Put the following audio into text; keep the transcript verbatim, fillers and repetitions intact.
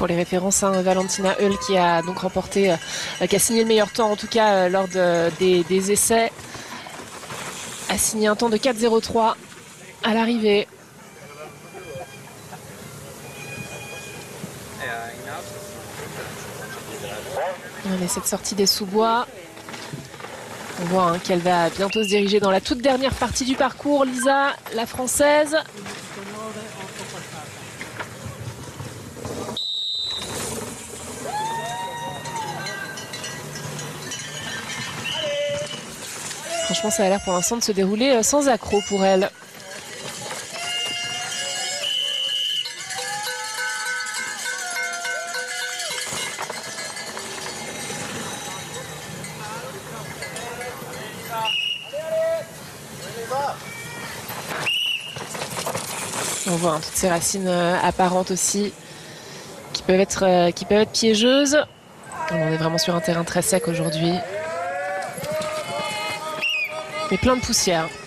Pour les références, hein, Valentina Hull qui a donc remporté, euh, qui a signé le meilleur temps en tout cas euh, lors de, des, des essais, a signé un temps de quatre zéro trois à l'arrivée. Allez, cette sortie des sous-bois. On voit hein, qu'elle va bientôt se diriger dans la toute dernière partie du parcours. Lisa, la française. Franchement, ça a l'air pour l'instant de se dérouler sans accroc pour elle. On voit hein, toutes ces racines euh, apparentes aussi qui peuvent être, euh, qui peuvent être piégeuses. On est vraiment sur un terrain très sec aujourd'hui. Mais plein de poussière.